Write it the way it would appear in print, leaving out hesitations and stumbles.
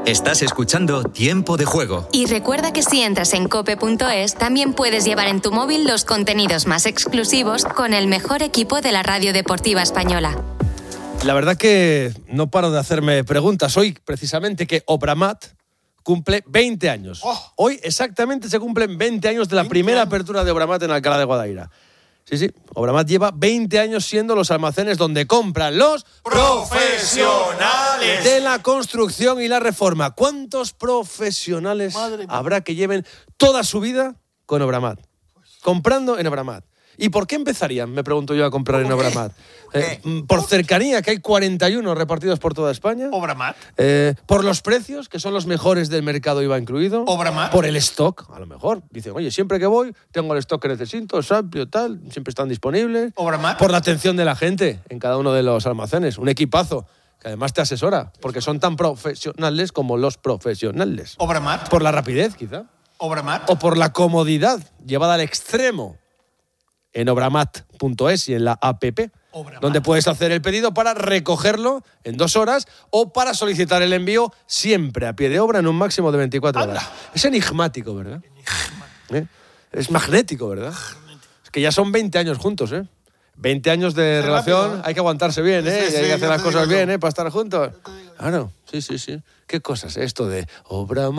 Estás escuchando Tiempo de Juego. Y recuerda que si entras en cope.es, también puedes llevar en tu móvil los contenidos más exclusivos con el mejor equipo de la radio deportiva española. La verdad que no paro de hacerme preguntas. Hoy, precisamente, que Obramat cumple 20 años. Hoy exactamente se cumplen 20 años de la primera apertura de Obramat en Alcalá de Guadaira. Sí, Obramat lleva 20 años siendo los almacenes donde compran los profesionales de la construcción y la reforma. ¿Cuántos profesionales habrá que lleven toda su vida con Obramat? Comprando en Obramat. ¿Y por qué empezarían, me pregunto yo, a comprar en Obramat? Por cercanía, que hay 41 repartidos por toda España. Obramat. Por los precios, que son los mejores del mercado, IVA incluido. Obramat. Por el stock, a lo mejor. Dicen, oye, siempre que voy, tengo el stock que necesito, es amplio, tal, siempre están disponibles. Obramat. Por la atención de la gente en cada uno de los almacenes. Un equipazo que además te asesora, porque son tan profesionales como los profesionales. Obramat. Por la rapidez, quizá. Obramat. O por la comodidad llevada al extremo. En obramat.es y en la app, donde puedes hacer el pedido para recogerlo en 2 horas o para solicitar el envío siempre a pie de obra en un máximo de 24 horas. Es enigmático, ¿verdad? Es magnético, ¿verdad? Es que ya son 20 años juntos, ¿eh? 20 años de relación, rápido, hay que aguantarse bien, ¿eh? Sí, y hay que hacer las cosas bien, ¿eh? Para estar juntos. Claro, sí. ¿Qué cosas es esto de Obramat?